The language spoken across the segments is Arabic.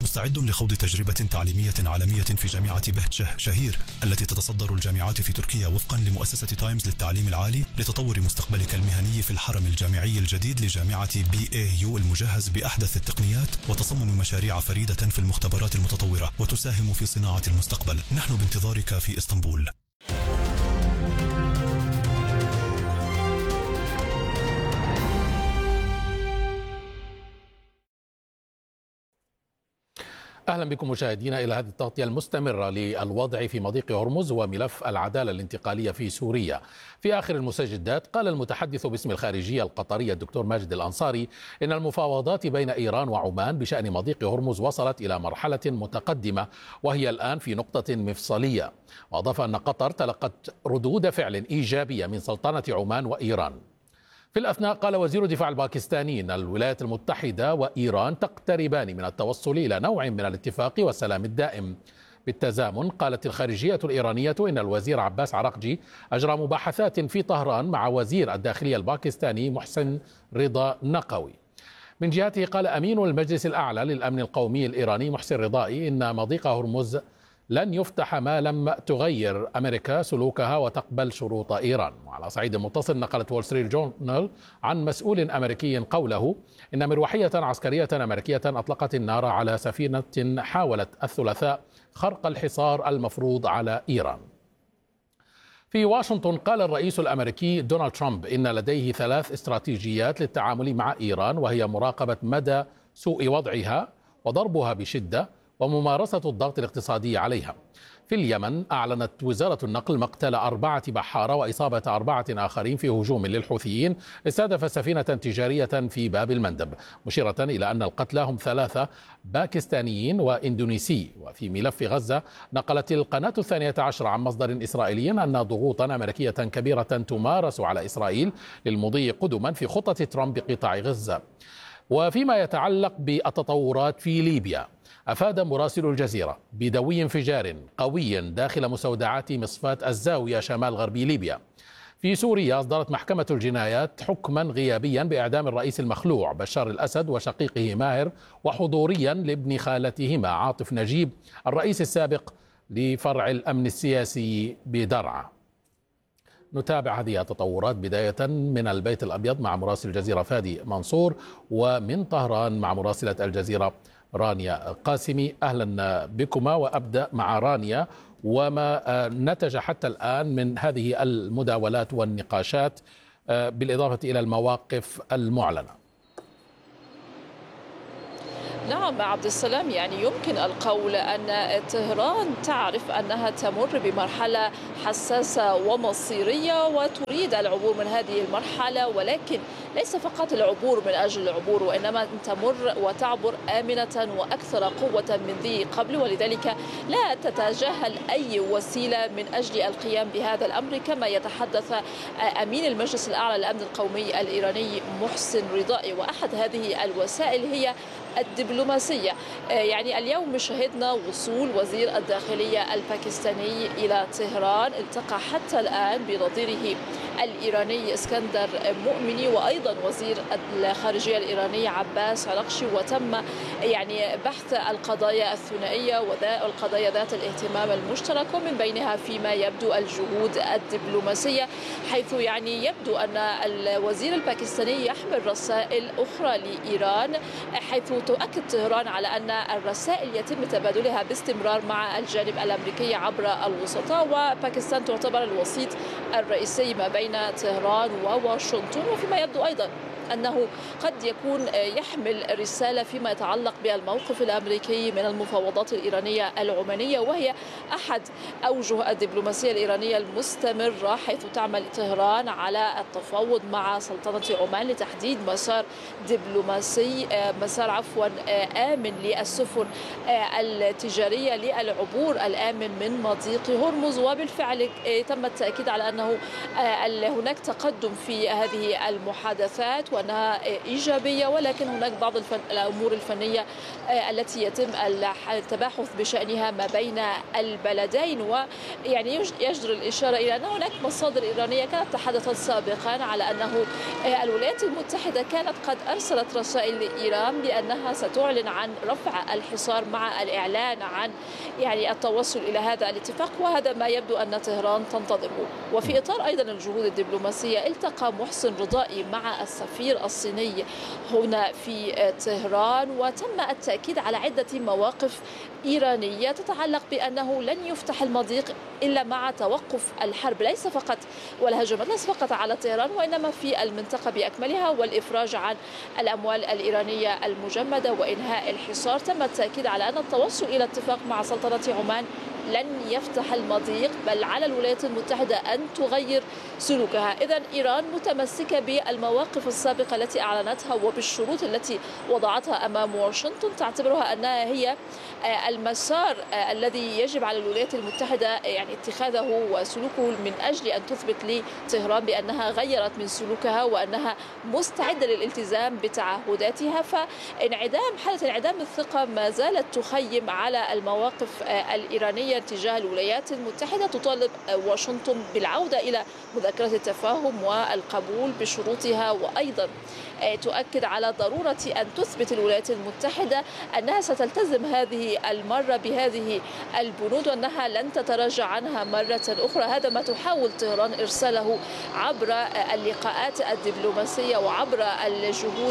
مستعد لخوض تجربة تعليمية عالمية في جامعة بهت شهير التي تتصدر الجامعات في تركيا وفقا لمؤسسة تايمز للتعليم العالي لتطور مستقبلك المهني في الحرم الجامعي الجديد لجامعة BAU المجهز بأحدث التقنيات وتصمم مشاريع فريدة في المختبرات المتطورة وتساهم في صناعة المستقبل. نحن بانتظارك في إسطنبول. أهلا بكم مشاهدينا إلى هذه التغطية المستمرة للوضع في مضيق هرمز وملف العدالة الانتقالية في سوريا. في آخر المستجدات قال المتحدث باسم الخارجية القطرية الدكتور ماجد الأنصاري إن المفاوضات بين إيران وعمان بشأن مضيق هرمز وصلت إلى مرحلة متقدمة وهي الآن في نقطة مفصلية، وأضاف أن قطر تلقت ردود فعل إيجابية من سلطنة عمان وإيران. في الأثناء قال وزير الدفاع الباكستاني أن الولايات المتحدة وإيران تقتربان من التوصل إلى نوع من الاتفاق والسلام الدائم. بالتزامن قالت الخارجية الإيرانية إن الوزير عباس عراقجي أجرى مباحثات في طهران مع وزير الداخلية الباكستاني محسن رضا نقوي. من جهته قال أمين المجلس الأعلى للأمن القومي الإيراني محسن رضائي إن مضيق هرمز لن يفتح ما لم تغير أمريكا سلوكها وتقبل شروط إيران. وعلى صعيد متصل نقلت وول ستريت جورنال عن مسؤول أمريكي قوله إن مروحية عسكرية أمريكية أطلقت النار على سفينة حاولت الثلاثاء خرق الحصار المفروض على إيران. في واشنطن قال الرئيس الأمريكي دونالد ترامب إن لديه 3 استراتيجيات للتعامل مع إيران، وهي مراقبة مدى سوء وضعها وضربها بشدة وممارسة الضغط الاقتصادي عليها. في اليمن أعلنت وزارة النقل مقتل 4 بحارة وإصابة 4 آخرين في هجوم للحوثيين استهدف سفينة تجارية في باب المندب، مشيرة إلى أن القتلى هم 3 باكستانيين وإندونيسي. وفي ملف غزة نقلت القناة 12 عن مصدر إسرائيلي أن ضغوطا أمريكية كبيرة تمارس على إسرائيل للمضي قدما في خطة ترامب بقطاع غزة. وفيما يتعلق بالتطورات في ليبيا، أفاد مراسل الجزيرة بدوي انفجار قوي داخل مستودعات مصفاة الزاوية شمال غربي ليبيا. في سوريا أصدرت محكمة الجنايات حكما غيابيا بإعدام الرئيس المخلوع بشار الأسد وشقيقه ماهر، وحضوريا لابن خالتهما عاطف نجيب الرئيس السابق لفرع الأمن السياسي بدرعا. نتابع هذه التطورات بداية من البيت الأبيض مع مراسل الجزيرة فادي منصور، ومن طهران مع مراسلة الجزيرة رانيا قاسمي. أهلا بكما، وأبدأ مع رانيا وما نتج حتى الآن من هذه المداولات والنقاشات بالإضافة إلى المواقف المعلنة. نعم عبد السلام، يعني يمكن القول أن طهران تعرف أنها تمر بمرحلة حساسة ومصيرية وتريد العبور من هذه المرحلة، ولكن ليس فقط العبور من أجل العبور، وإنما تمر وتعبر آمنة وأكثر قوة من ذي قبل، ولذلك لا تتجاهل أي وسيلة من أجل القيام بهذا الأمر، كما يتحدث أمين المجلس الأعلى للأمن القومي الإيراني محسن رضائي. وأحد هذه الوسائل هي الدبلوماسية. يعني اليوم شهدنا وصول وزير الداخلية الباكستاني إلى طهران، التقى حتى الآن بنظيره الإيراني اسكندر مؤمني وأيضا وزير الخارجية الإيراني عباس عراقجي، وتم يعني بحث القضايا الثنائية والقضايا ذات الاهتمام المشترك، ومن بينها فيما يبدو الجهود الدبلوماسية، حيث يعني يبدو أن الوزير الباكستاني يحمل رسائل أخرى لإيران، حيث تؤكد طهران على أن الرسائل يتم تبادلها باستمرار مع الجانب الأمريكي عبر الوسطاء، وباكستان تعتبر الوسيط الرئيسي ما بين طهران وواشنطن. وفيما يبدو أيضا أنه قد يكون يحمل رسالة فيما يتعلق بالموقف الأمريكي من المفاوضات الإيرانية العمانية، وهي أحد أوجه الدبلوماسية الإيرانية المستمرة، حيث تعمل طهران على التفاوض مع سلطنة عمان لتحديد مسار دبلوماسي، آمن للسفن التجارية للعبور الآمن من مضيق هرمز. وبالفعل تم التأكيد على أنه هناك تقدم في هذه المحادثات، وأنها إيجابية، ولكن هناك بعض الأمور الفنية التي يتم التباحث بشأنها ما بين البلدين. ويعني يجدر الإشارة إلى أن هناك مصادر إيرانية كانت تحدثت سابقا على أنه الولايات المتحدة كانت قد أرسلت رسائل لإيران بأنها ستعلن عن رفع الحصار مع الإعلان عن يعني التوصل إلى هذا الاتفاق، وهذا ما يبدو أن طهران تنتظره. وفي إطار أيضا الجهود الدبلوماسية التقى محسن رضائي مع السفير الصيني هنا في طهران، وتم التأكيد على عدة مواقف إيرانية تتعلق بأنه لن يفتح المضيق إلا مع توقف الحرب، ليس فقط والهجمات ليس فقط على طهران وإنما في المنطقة بأكملها، والإفراج عن الأموال الإيرانية المجمدة وإنهاء الحصار. تم التأكيد على أن التوصل إلى اتفاق مع سلطنة عمان لن يفتح المضيق، بل على الولايات المتحدة أن تغير سلوكها. إذن إيران متمسكة بالمواقف السابقة التي أعلنتها وبالشروط التي وضعتها أمام واشنطن، تعتبرها أنها هي المسار الذي يجب على الولايات المتحدة يعني اتخاذه وسلوكه من أجل أن تثبت لطهران بأنها غيرت من سلوكها وأنها مستعدة للالتزام بتعهداتها. حالة انعدام الثقة ما زالت تخيم على المواقف الإيرانية تجاه الولايات المتحدة. تطالب واشنطن بالعودة إلى مذكرة التفاهم والقبول بشروطها، وأيضا تؤكد على ضرورة أن تثبت الولايات المتحدة أنها ستلتزم هذه المرة بهذه البنود وأنها لن تتراجع عنها مرة أخرى. هذا ما تحاول طهران إرساله عبر اللقاءات الدبلوماسية وعبر الجهود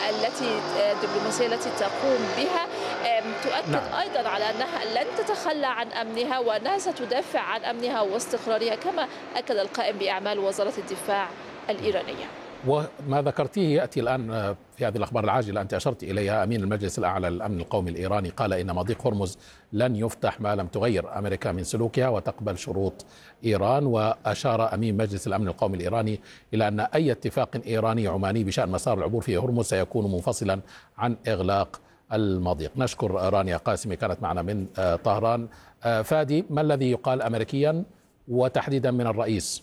الدبلوماسية التي تقوم بها. تؤكد أيضا على أنها لن تتخلى عن أمنها وأنها ستدافع عن أمنها واستقرارها، كما أكد القائم بأعمال وزارة الدفاع الإيرانية. وما ذكرتيه يأتي الآن في هذه الأخبار العاجلة أنت أشرت إليها. أمين المجلس الأعلى للأمن القومي الإيراني قال إن مضيق هرمز لن يفتح ما لم تغير أمريكا من سلوكها وتقبل شروط إيران. وأشار أمين مجلس الأمن القومي الإيراني إلى أن أي اتفاق إيراني عماني بشأن مسار العبور في هرمز سيكون منفصلا عن إغلاق المضيق. نشكر رانيا قاسمي كانت معنا من طهران. فادي، ما الذي يقال أمريكيا وتحديدا من الرئيس؟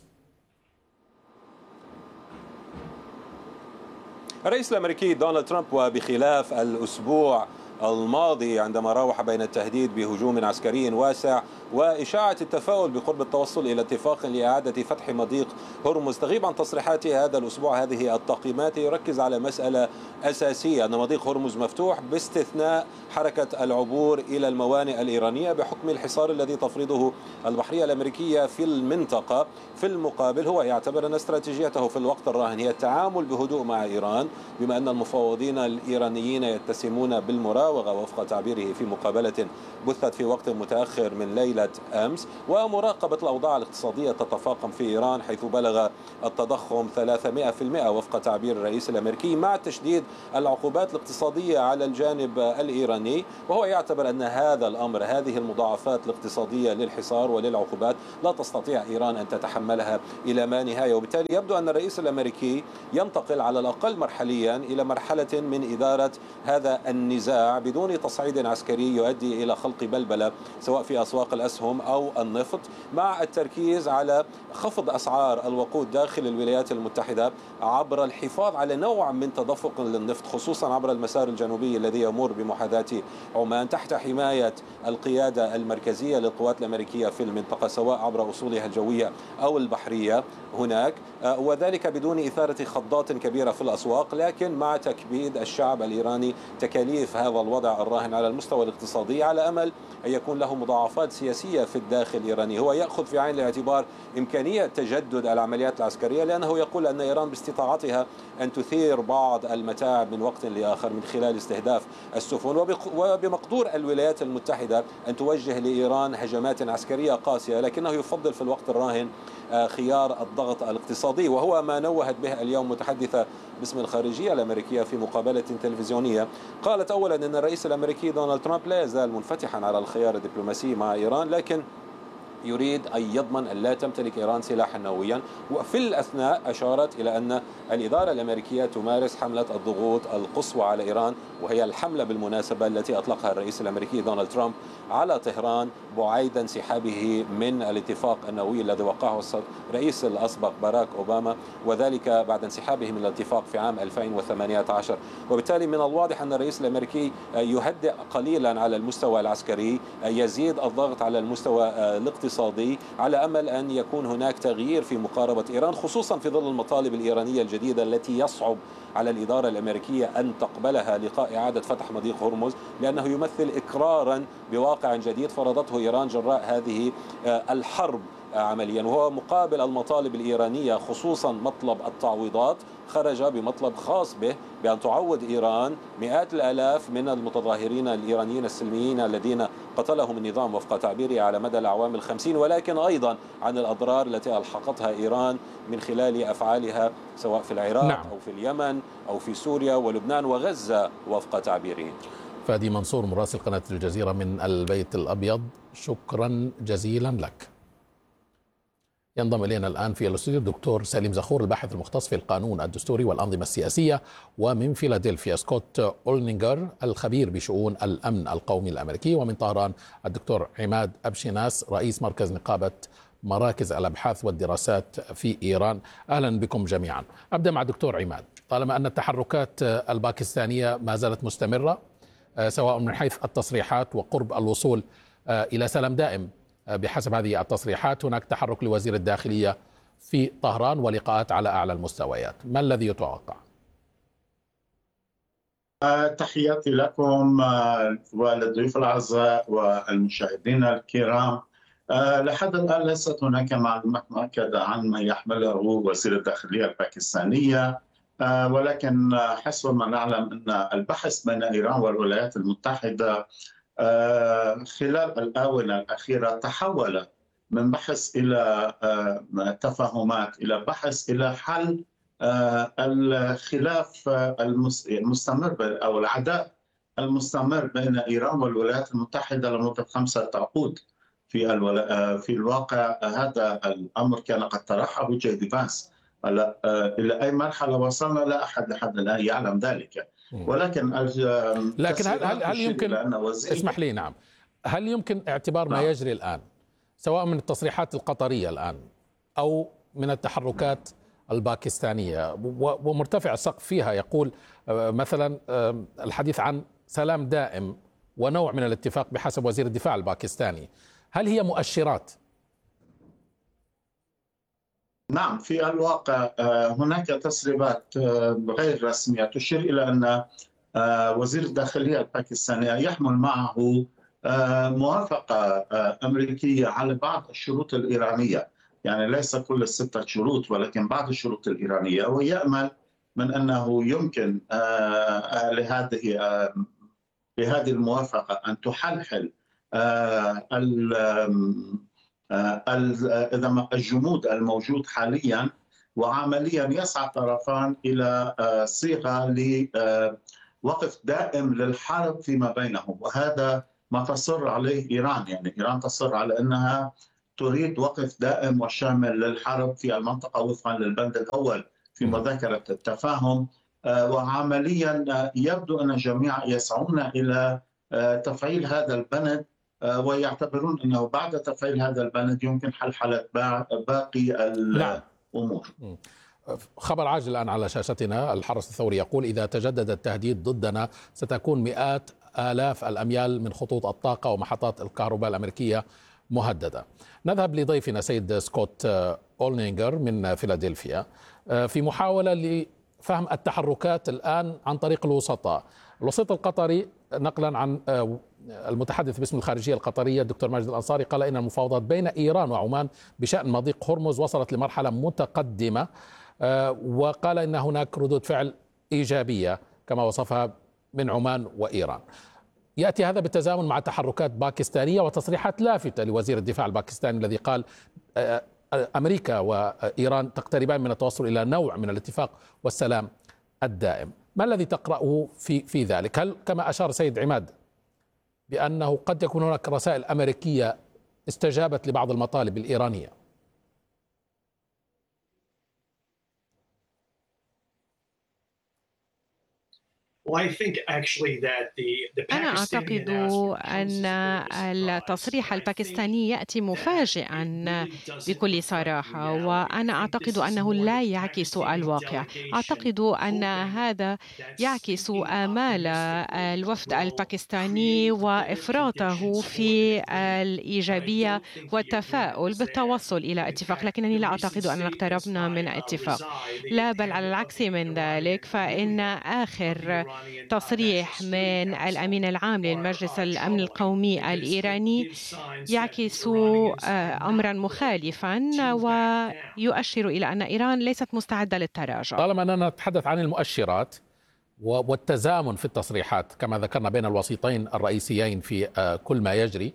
الرئيس الأمريكي دونالد ترامب، وبخلاف الأسبوع الماضي عندما راوح بين التهديد بهجوم عسكري واسع وإشاعة التفاؤل بقرب التوصل إلى اتفاق لإعادة فتح مضيق هرمز، تغيب عن تصريحاته هذا الأسبوع هذه التقييمات. يركز على مسألة أساسية، أن مضيق هرمز مفتوح باستثناء حركة العبور إلى الموانئ الإيرانية بحكم الحصار الذي تفرضه البحرية الأمريكية في المنطقة. في المقابل هو يعتبر أن استراتيجيته في الوقت الراهن هي التعامل بهدوء مع إيران، بما أن المفاوضين الإيرانيين يتسمون بالمراوغة وفق تعبيره في مقابلة بثت في وقت متأخر من ليلة أمس، ومراقبة الأوضاع الاقتصادية تتفاقم في إيران حيث بلغ التضخم 300% وفق تعبير الرئيس الأمريكي، مع تشديد العقوبات الاقتصادية على الجانب الإيراني. وهو يعتبر أن هذا الأمر، هذه المضاعفات الاقتصادية للحصار وللعقوبات لا تستطيع إيران أن تتحملها إلى ما نهاية. وبالتالي يبدو أن الرئيس الأمريكي ينتقل على الأقل مرحليا إلى مرحلة من إدارة هذا النزاع بدون تصعيد عسكري يؤدي إلى خلق بلبلة سواء في أسواق الأسهم أو النفط، مع التركيز على خفض أسعار الوقود داخل الولايات المتحدة عبر الحفاظ على نوع من تدفق للنفط، خصوصا عبر المسار الجنوبي الذي يمر بمحاذاة عمان تحت حماية القيادة المركزية للقوات الأمريكية في المنطقة سواء عبر أصولها الجوية أو البحرية هناك، وذلك بدون إثارة خضات كبيرة في الأسواق، لكن مع تكبيد الشعب الإيراني تكاليف هذا الوضع الراهن على المستوى الاقتصادي على أمل أن يكون له مضاعفات سياسية في الداخل الإيراني. هو يأخذ في عين الاعتبار إمكانية تجدد العمليات العسكرية، لأنه يقول أن إيران باستطاعتها أن تثير بعض المتاعب من وقت لآخر من خلال استهداف السفن، وبمقدور الولايات المتحدة أن توجه لإيران هجمات عسكرية قاسية، لكنه يفضل في الوقت الراهن خيار الضغط الاقتصادي، وهو ما نوهت به اليوم متحدثة باسم الخارجية الأمريكية في مقابلة تلفزيونية. قالت أولا أن الرئيس الأمريكي دونالد ترامب لا يزال منفتحا على الخيار الدبلوماسي مع إيران، لكن يريد أن يضمن أن لا تمتلك إيران سلاحا نوويا. وفي الأثناء أشارت إلى أن الإدارة الأمريكية تمارس حملة الضغوط القصوى على إيران، وهي الحملة بالمناسبة التي أطلقها الرئيس الأمريكي دونالد ترامب على طهران بعيد انسحابه من الاتفاق النووي الذي وقعه الرئيس الأسبق باراك أوباما، وذلك بعد انسحابه من الاتفاق في عام 2018. وبالتالي من الواضح أن الرئيس الأمريكي يهدئ قليلا على المستوى العسكري، يزيد الضغط على المستوى الاقتصادي، على أمل أن يكون هناك تغيير في مقاربة إيران، خصوصا في ظل المطالب الإيرانية الجديدة التي يصعب على الإدارة الأمريكية أن تقبلها، لقاء إعادة فتح مضيق هرمز، لأنه يمثل إقرارا بواقع جديد فرضته إيران جراء هذه الحرب عمليا، وهو مقابل المطالب الإيرانية، خصوصا مطلب التعويضات. خرج بمطلب خاص به بأن تعوض إيران مئات الآلاف من المتظاهرين الإيرانيين السلميين الذين قتلهم النظام وفق تعبيره على مدى الأعوام 50، ولكن أيضا عن الأضرار التي ألحقتها إيران من خلال أفعالها سواء في العراق أو في اليمن أو في سوريا ولبنان وغزة وفق تعبيره. فادي منصور مراسل قناة الجزيرة من البيت الأبيض، شكرا جزيلا لك. ينضم إلينا الآن في الاستوديو الدكتور سليم زخور، الباحث المختص في القانون الدستوري والأنظمة السياسية، ومن فيلادلفيا سكوت أولنينجر الخبير بشؤون الأمن القومي الأمريكي، ومن طهران الدكتور عماد أبشيناس رئيس مركز نقابة مراكز الأبحاث والدراسات في إيران. أهلا بكم جميعا. أبدأ مع الدكتور عماد. طالما أن التحركات الباكستانية ما زالت مستمرة سواء من حيث التصريحات وقرب الوصول إلى سلام دائم بحسب هذه التصريحات، هناك تحرك لوزير الداخلية في طهران ولقاءات على أعلى المستويات، ما الذي يتوقع؟ تحياتي لكم وللضيوف الأعزاء والمشاهدين الكرام. لحد الآن ليست هناك معلومات مؤكدة عن ما يحمله وزير الداخلية الباكستانية، ولكن حسب ما نعلم أن البحث بين إيران والولايات المتحدة خلال الآونة الأخيرة تحول من بحث إلى تفاهمات إلى بحث إلى حل الخلاف المستمر أو العداء المستمر بين إيران والولايات المتحدة لمدة 5 عقود. في الواقع هذا الأمر كان قد ترحب بجي فانس. إلى أي مرحلة وصلنا لا أحد لحد الآن يعلم ذلك، ولكن هل يمكن اسمح لي نعم هل يمكن اعتبار ما يجري الآن سواء من التصريحات القطرية الآن أو من التحركات الباكستانية ومرتفع السقف فيها، يقول مثلا الحديث عن سلام دائم ونوع من الاتفاق بحسب وزير الدفاع الباكستاني، هل هي مؤشرات؟ نعم، في الواقع هناك تسريبات غير رسمية تشير إلى أن وزير الداخلية الباكستاني يحمل معه موافقة أمريكية على بعض الشروط الإيرانية، يعني ليس كل ال6 شروط ولكن بعض الشروط الإيرانية، ويأمل من أنه يمكن لهذه الموافقة أن تحلحل الجمود الموجود حاليا، وعمليا يسعى الطرفان إلى صيغة لوقف دائم للحرب فيما بينهم، وهذا ما تصر عليه إيران. يعني إيران تصر على أنها تريد وقف دائم وشامل للحرب في المنطقة وفقا للبند الأول في مذكرة التفاهم، وعمليا يبدو أن الجميع يسعون إلى تفعيل هذا البند، ويعتبرون أنه بعد تفعيل هذا البند يمكن حلحلة باقي الأمور. خبر عاجل الآن على شاشتنا، الحرس الثوري يقول إذا تجدد التهديد ضدنا ستكون مئات آلاف الأميال من خطوط الطاقة ومحطات الكهرباء الأمريكية مهددة. نذهب لضيفنا سيد سكوت أولنينجر من فيلادلفيا في محاولة لفهم التحركات الآن عن طريق الوسطاء. الوسيط القطري نقلا عن المتحدث باسم الخارجية القطرية الدكتور ماجد الأنصاري قال إن المفاوضات بين إيران وعمان بشأن مضيق هرمز وصلت لمرحلة متقدمة، وقال إن هناك ردود فعل إيجابية كما وصفها من عمان وإيران. يأتي هذا بالتزامن مع تحركات باكستانية وتصريحات لافتة لوزير الدفاع الباكستاني الذي قال أمريكا وإيران تقتربان من التوصل إلى نوع من الاتفاق والسلام الدائم. ما الذي تقرأه في ذلك؟ هل كما أشار سيد عماد بأنه قد يكون هناك رسائل أمريكية استجابت لبعض المطالب الإيرانية. أنا أعتقد أن التصريح الباكستاني يأتي مفاجئا بكل صراحة، وأنا أعتقد أنه لا يعكس الواقع. أعتقد أن هذا يعكس آمال الوفد الباكستاني وإفراطه في الإيجابية والتفاؤل بالتوصل إلى اتفاق، لكنني لا أعتقد أننا اقتربنا من اتفاق، لا بل على العكس من ذلك، فإن آخر تصريح من الأمين العام للمجلس الأمن القومي الإيراني يعكس أمرا مخالفا ويؤشر إلى أن إيران ليست مستعدة للتراجع. طالما أننا نتحدث عن المؤشرات والتزامن في التصريحات كما ذكرنا بين الوسيطين الرئيسيين في كل ما يجري،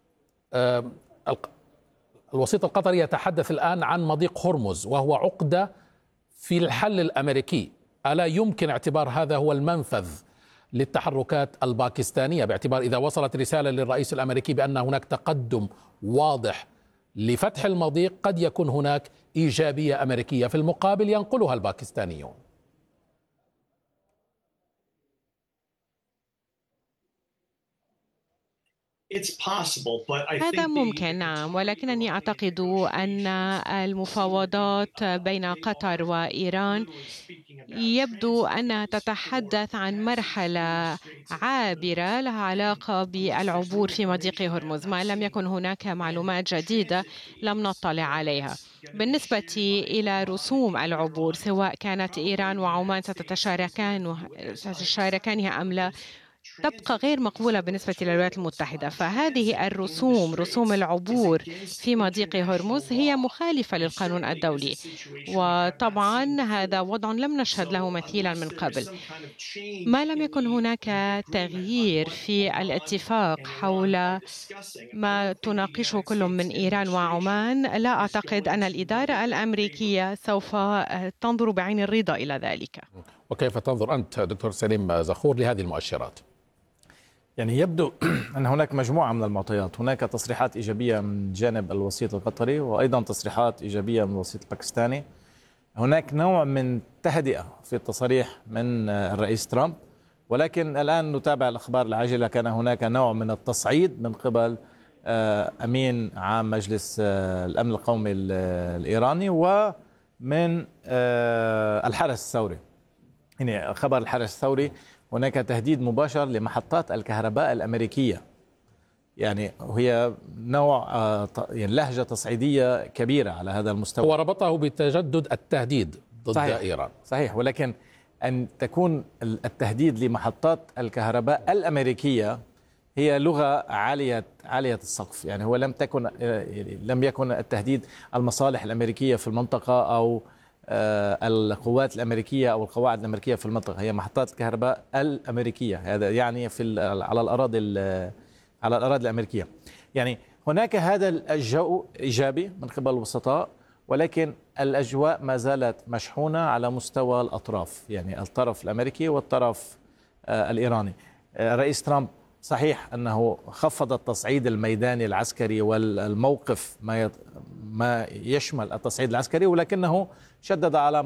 الوسيط القطري يتحدث الآن عن مضيق هرمز وهو عقدة في الحل الأمريكي. ألا يمكن اعتبار هذا هو المنفذ للتحركات الباكستانية، باعتبار إذا وصلت رسالة للرئيس الأمريكي بأن هناك تقدم واضح لفتح المضيق قد يكون هناك إيجابية أمريكية في المقابل ينقلها الباكستانيون؟ هذا ممكن، نعم، ولكنني أعتقد أن المفاوضات بين قطر وإيران يبدو أنها تتحدث عن مرحلة عابرة لها علاقة بالعبور في مضيق هرمز، ما لم يكن هناك معلومات جديدة لم نطلع عليها. بالنسبة إلى رسوم العبور، سواء كانت إيران وعمان ستشاركانها أم لا، تبقى غير مقبولة بالنسبة للولايات المتحدة. فهذه الرسوم، رسوم العبور في مضيق هرمز، هي مخالفة للقانون الدولي، وطبعا هذا وضع لم نشهد له مثيلا من قبل. ما لم يكن هناك تغيير في الاتفاق حول ما تناقشه كل من إيران وعمان، لا أعتقد أن الإدارة الأمريكية سوف تنظر بعين الرضا إلى ذلك. وكيف تنظر أنت دكتور سليم زخور لهذه المؤشرات؟ يعني يبدو أن هناك مجموعة من المعطيات. هناك تصريحات إيجابية من جانب الوسيط القطري، وأيضا تصريحات إيجابية من الوسيط الباكستاني. هناك نوع من تهدئة في التصريح من الرئيس ترامب، ولكن الآن نتابع الأخبار العاجلة. كان هناك نوع من التصعيد من قبل أمين عام مجلس الأمن القومي الإيراني ومن الحرس الثوري. يعني خبر الحرس الثوري، هناك تهديد مباشر لمحطات الكهرباء الأمريكية. يعني هي نوع يعني لهجة تصعيدية كبيرة على هذا المستوى. هو ربطه بتجدد التهديد ضد صحيح. إيران. صحيح، ولكن أن تكون التهديد لمحطات الكهرباء الأمريكية هي لغة عالية السقف. يعني هو لم يكن التهديد المصالح الأمريكية في المنطقة أو القوات الأمريكية أو القواعد الأمريكية في المنطقة، هي محطات الكهرباء الأمريكية. هذا يعني على الأراضي الأمريكية. يعني هناك هذا الجو إيجابي من قبل الوسطاء، ولكن الأجواء ما زالت مشحونة على مستوى الأطراف، يعني الطرف الأمريكي والطرف الإيراني. رئيس ترامب صحيح أنه خفض التصعيد الميداني العسكري والموقف ما يشمل التصعيد العسكري، ولكنه شدد على